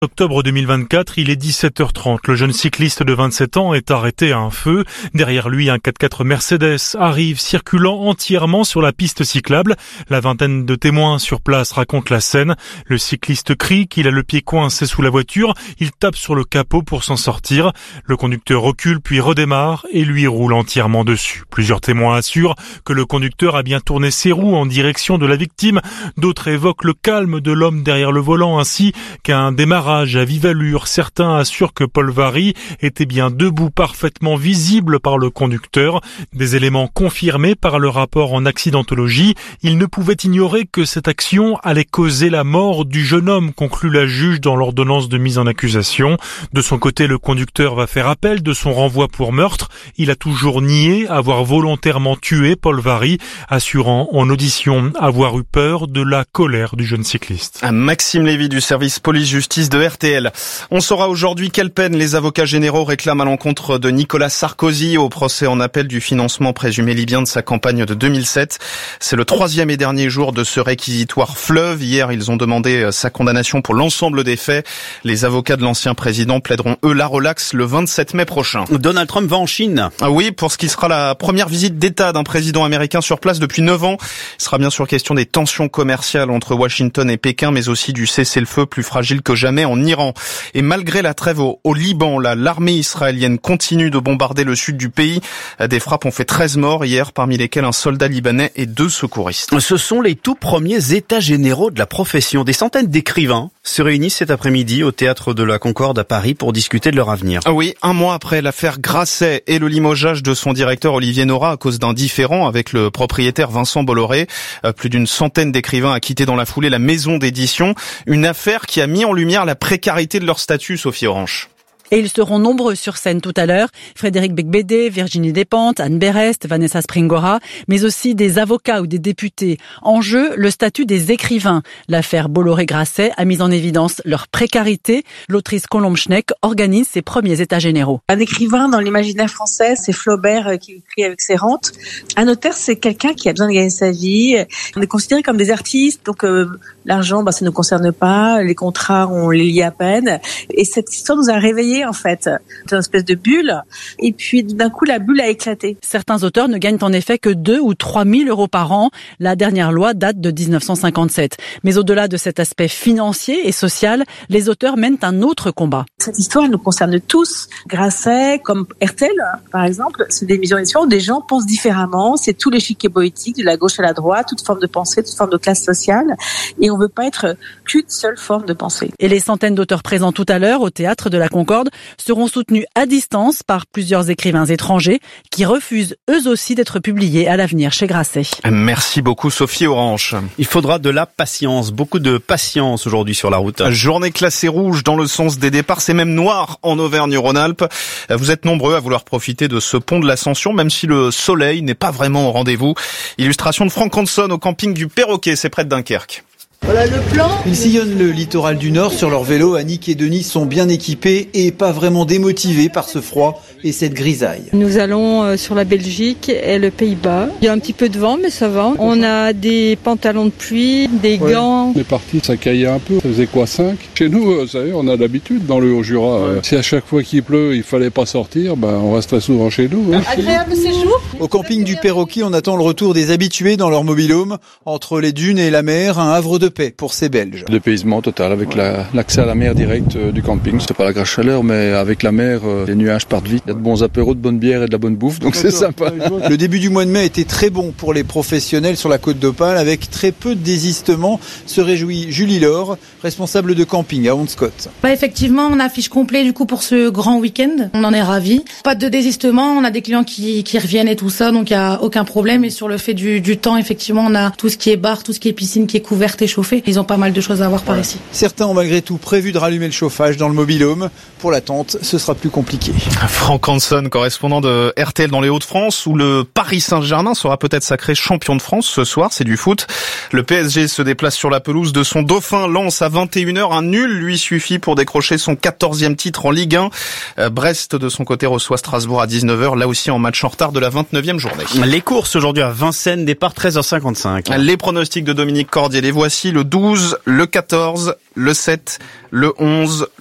Octobre 2024, il est 17h30. Le jeune cycliste de 27 ans est arrêté à un feu. Derrière lui, un 4x4 Mercedes arrive circulant entièrement sur la piste cyclable. La vingtaine de témoins sur place racontent la scène. Le cycliste crie qu'il a le pied coincé sous la voiture. Il tape sur le capot pour s'en sortir. Le conducteur recule puis redémarre et lui roule entièrement dessus. Plusieurs témoins assurent que le conducteur a bien tourné ses roues en direction de la victime. D'autres évoquent le calme de l'homme derrière le volant ainsi qu'un démarrage à vive allure. Certains assurent que Paul Varry était bien debout, parfaitement visible par le conducteur. Des éléments confirmés par le rapport en accidentologie. Il ne pouvait ignorer que cette action allait causer la mort du jeune homme, conclut la juge dans l'ordonnance de mise en accusation. De son côté, le conducteur va faire appel de son renvoi pour meurtre. Il a toujours nié avoir volontairement tué Paul Varry, assurant en audition avoir eu peur de la colère du jeune cycliste. Maxime Lévy du service police-justice de RTL. On saura aujourd'hui quelle peine les avocats généraux réclament à l'encontre de Nicolas Sarkozy au procès en appel du financement présumé libyen de sa campagne de 2007. C'est le 3e et dernier jour de ce réquisitoire fleuve. Hier, ils ont demandé sa condamnation pour l'ensemble des faits. Les avocats de l'ancien président plaideront, eux, la relaxe le 27 mai prochain. Donald Trump va en Chine. Ah oui, pour ce qui sera la première visite d'État d'un président américain sur place depuis 9 ans. Il sera bien sûr question des tensions commerciales entre Washington et Pékin, mais aussi du cessez-le-feu plus fragile que jamais en Iran. Et malgré la trêve au Liban, l'armée israélienne continue de bombarder le sud du pays. Des frappes ont fait 13 morts hier, parmi lesquels un soldat libanais et 2 secouristes. Ce sont les tout premiers états généraux de la profession. Des centaines d'écrivains se réunissent cet après-midi au Théâtre de la Concorde à Paris pour discuter de leur avenir. Ah oui, un mois après l'affaire Grasset et le limogeage de son directeur Olivier Nora à cause d'un différend avec le propriétaire Vincent Bolloré, plus d'une centaine d'écrivains a quitté dans la foulée la maison d'édition. Une affaire qui a mis en lumière la précarité de leur statut, Sophie Orange. Et ils seront nombreux sur scène tout à l'heure. Frédéric Becbédé, Virginie Despentes, Anne Berest, Vanessa Springora, mais aussi des avocats ou des députés. En jeu, le statut des écrivains. L'affaire Bolloré-Grasset a mis en évidence leur précarité. L'autrice Colombe Schneck organise ses premiers états généraux. Un écrivain dans l'imaginaire français, c'est Flaubert qui écrit avec ses rentes. Un notaire, c'est quelqu'un qui a besoin de gagner sa vie. On est considérés comme des artistes, donc l'argent, ça ne nous concerne pas. Les contrats, on les lit à peine. Et cette histoire nous a réveillés, en fait. C'est une espèce de bulle. Et puis, d'un coup, la bulle a éclaté. Certains auteurs ne gagnent en effet que 2 ou 3 000 euros par an. La dernière loi date de 1957. Mais au-delà de cet aspect financier et social, les auteurs mènent un autre combat. Cette histoire nous concerne tous. Grasset, comme RTL, par exemple, c'est des émissions où des gens pensent différemment. C'est tout l'échiquier politique, de la gauche à la droite, toute forme de pensée, toute forme de classe sociale. Et on veut pas être qu'une seule forme de pensée. Et les centaines d'auteurs présents tout à l'heure au Théâtre de la Concorde seront soutenus à distance par plusieurs écrivains étrangers qui refusent eux aussi d'être publiés à l'avenir chez Grasset. Merci beaucoup Sophie Orange. Il faudra de la patience, beaucoup de patience aujourd'hui sur la route. Journée classée rouge dans le sens des départs, c'est même noir en Auvergne-Rhône-Alpes. Vous êtes nombreux à vouloir profiter de ce pont de l'Ascension, même si le soleil n'est pas vraiment au rendez-vous. Illustration de Franck Hanson au camping du Perroquet, c'est près de Dunkerque. Voilà le plan. Ils sillonnent le littoral du Nord sur leur vélo. Annick et Denis sont bien équipés et pas vraiment démotivés par ce froid et cette grisaille. Nous allons sur la Belgique et le Pays-Bas. Il y a un petit peu de vent, mais ça va. On a des pantalons de pluie, des gants. On est parti, ça caillait un peu. Ça faisait quoi, 5 ? Chez nous, vous savez, on a l'habitude dans le Haut-Jura. Si à chaque fois qu'il pleut, il fallait pas sortir, on reste très souvent chez nous. Agréable séjour. Au camping du Perroquet, on attend le retour des habitués dans leur mobil-home. Entre les dunes et la mer, un havre de paix pour ces Belges. Dépaysement total avec l'accès à la mer direct du camping. C'est pas la grasse chaleur, mais avec la mer, les nuages partent vite. Il y a de bons apéros, de bonnes bières et de la bonne bouffe, donc c'est sympa. Le début du mois de mai était très bon pour les professionnels sur la Côte d'Opale, avec très peu de désistements, se réjouit Julie Laure, responsable de camping à Honscott. Effectivement, on affiche complet du coup pour ce grand week-end. On en est ravis. Pas de désistement, on a des clients qui reviennent et tout ça, donc il y a aucun problème. Et sur le fait du temps, effectivement, on a tout ce qui est bar, tout ce qui est piscine qui est couverte et chauffée. Ils ont pas mal de choses à voir par ici. Certains ont malgré tout prévu de rallumer le chauffage dans le mobil-home. Pour l'attente, ce sera plus compliqué. Franck Hanson, correspondant de RTL dans les Hauts-de-France, où le Paris Saint-Germain sera peut-être sacré champion de France ce soir, c'est du foot. Le PSG se déplace sur la pelouse de son dauphin Lens à 21h. Un nul lui suffit pour décrocher son 14e titre en Ligue 1. Brest, de son côté, reçoit Strasbourg à 19h, là aussi en match en retard de la 29e journée. Les courses aujourd'hui à Vincennes, départ 13h55. Les pronostics de Dominique Cordier, les voici. le 12, le 14, le 7, le 11,